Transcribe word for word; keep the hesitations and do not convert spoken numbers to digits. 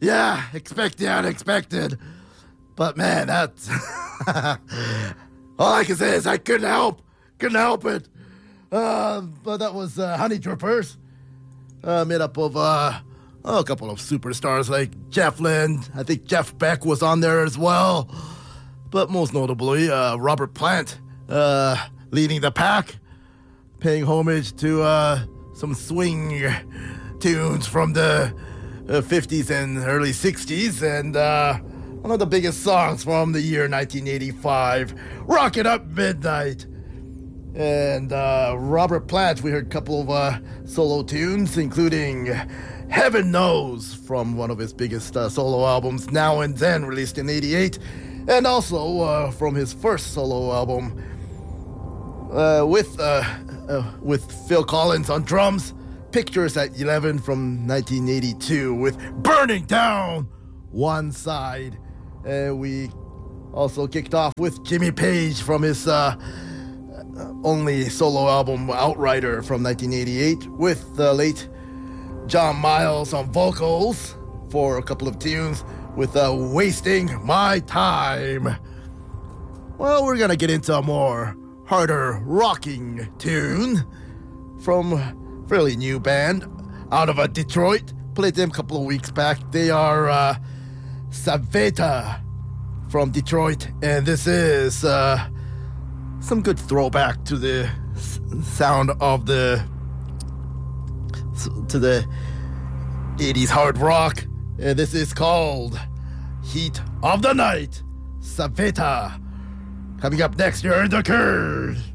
Yeah, expect the unexpected. But man, that's... all I can say is I couldn't help. Couldn't help it. Uh, but that was uh, Honey Drippers. Uh, made up of uh, oh, a couple of superstars like Jeff Lynne. I think Jeff Beck was on there as well. But most notably, uh, Robert Plant uh, leading the pack. Paying homage to uh, some swing tunes from the uh, fifties and early sixties, and uh, one of the biggest songs from the year nineteen eighty-five, Rock It Up Midnight. And uh, Robert Plant, we heard a couple of uh, solo tunes, including Heaven Knows from one of his biggest uh, solo albums, Now and Then, released in eighty-eight, and also uh, from his first solo album, uh, with uh, uh, with Phil Collins on drums, Pictures at eleven from nineteen eighty-two, with Burning Down One Side. Uh, we also kicked off with Jimmy Page from his uh, only solo album, Outrider, from nineteen eighty-eight, with the late John Miles on vocals for a couple of tunes, with uh, Wasting My Time. Well, we're gonna get into a more harder rocking tune from a fairly new band out of uh, Detroit. Played them a couple of weeks back. They are uh, Saveta from Detroit, and this is uh, some good throwback to the s- sound of the to the eighties hard rock. And this is called Heat of the Night, Saveta. Coming up next, you're in the Curve.